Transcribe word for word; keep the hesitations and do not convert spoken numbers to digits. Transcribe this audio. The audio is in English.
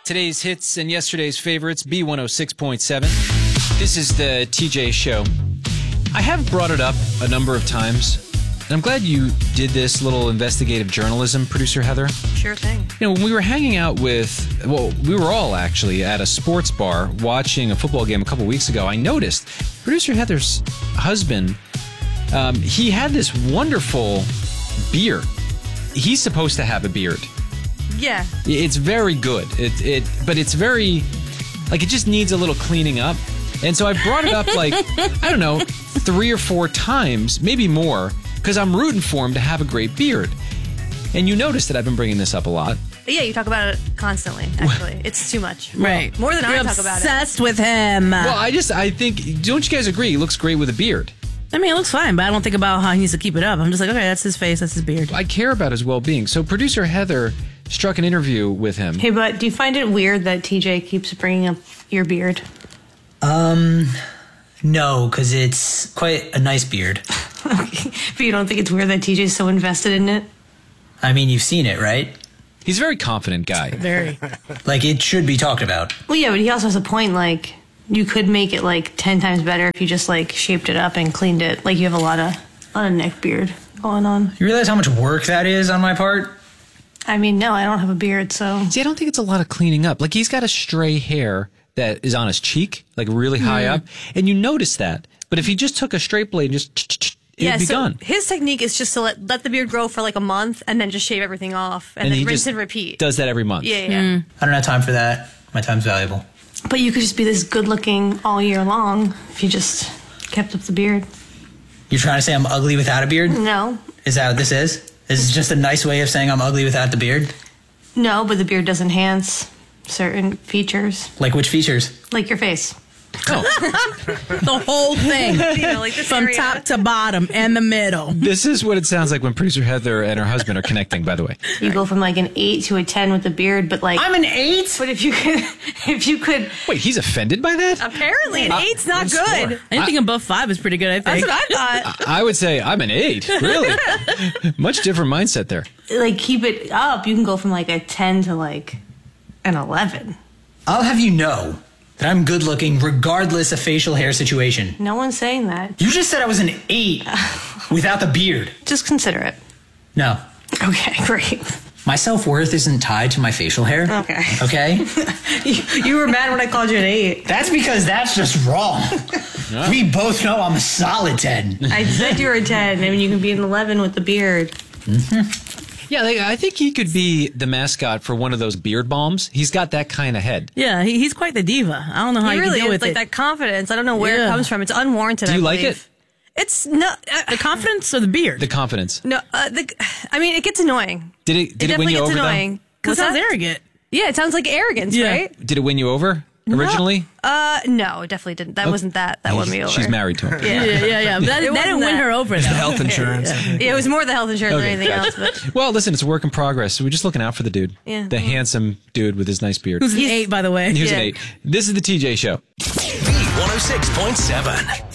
Today's hits and yesterday's favorites, B one oh six point seven. This is the T J Show. I have brought it up a number of times, and I'm glad you did this little investigative journalism, producer Heather. Sure thing. You know, when we were hanging out with, well, we were all actually at a sports bar watching a football game a couple weeks ago, I noticed producer Heather's husband, um, he had this wonderful beard. He's supposed to have a beard. Yeah. It's very good. It, it, but it's very, like, it just needs a little cleaning up. And so I brought it up, like, I don't know, three or four times, maybe more, because I'm rooting for him to have a great beard. And you notice that I've been bringing this up a lot. Yeah, you talk about it constantly, actually. It's too much. Right. More than You're I talk about it. obsessed with him. Well, I just, I think, don't you guys agree? He looks great with a beard. I mean, it looks fine, but I don't think about how he needs to keep it up. I'm just like, okay, that's his face, that's his beard. I care about his well-being. So producer Heather struck an interview with him. Hey, but do you find it weird that T J keeps bringing up your beard? Um, no, because it's quite a nice beard. Okay. But you don't think it's weird that T J's so invested in it? I mean, you've seen it, right? He's a very confident guy. Very. Like, it should be talked about. Well, yeah, but he also has a point, like, you could make it, like, ten times better if you just, like, shaped it up and cleaned it. Like, you have a lot of, a lot of neck beard going on. You realize how much work that is on my part? I mean, no, I don't have a beard, so... See, I don't think it's a lot of cleaning up. Like, he's got a stray hair that is on his cheek, like really high Mm. up, and you notice that. But if he just took a straight blade and just... It yeah, would be so gone. his technique is just to let, let the beard grow for, like, a month and then just shave everything off and, And then he rinse just and repeat. Does that every month. Yeah, yeah. I don't have time for that. My time's valuable. But you could just be this good-looking all year long if you just kept up the beard. You're trying to say I'm ugly without a beard? No. Is that what this is? This is just a nice way of saying I'm ugly without the beard? No, but the beard does enhance certain features, Like which features? like your face. Oh, The whole thing. You know, like this From area. top to bottom and the middle. this is what it sounds like when producer Heather and her husband are connecting, by the way. You go from like an eight to a ten with the beard, but like... I'm an eight? But if you could... If you could... Wait, he's offended by that? Apparently an eight's not good. Anything above five is pretty good, I That's think. what I thought. I would say I'm an eight. Really? Much different mindset there. Like, keep it up. You can go from like a ten to like an eleven. I'll have you know that I'm good looking regardless of facial hair situation. No one's saying that. You just said I was an eight without the beard. Just consider it. No. Okay, great. My self-worth isn't tied to my facial hair. Okay. Okay? You, you were mad when I called you an eight. That's because that's just wrong. We both know I'm a solid ten. I said you were a ten. I mean, you can be an eleven with the beard. Yeah, like, I think he could be the mascot for one of those beard balms. He's got that kind of head. Yeah, he, he's quite the diva. I don't know how He you really can deal is, with like it. that confidence. I don't know where it Yeah. comes from. It's unwarranted. Do you I like believe. it? It's no, uh, The confidence or the beard? The confidence. no. Uh, the, I mean, it gets annoying. Did it, did it, it win definitely you gets over, annoying. It What's sounds that? arrogant. Yeah, it sounds like arrogance, Yeah. right? though? Did it win you over originally? Uh, no, it definitely didn't. That wasn't that. That won me over. She's married to him. Yeah, yeah, yeah. yeah. But that, It that didn't wasn't win that. her over, though. Health insurance. Yeah, it was more the health insurance Okay, than anything gotcha. else. But Well, listen, it's a work in progress. So we're just looking out for the dude. Yeah. The handsome dude with his nice beard. Who's an eight, by the way. Here's an Yeah. eight. This is the T J Show. B one oh six point seven.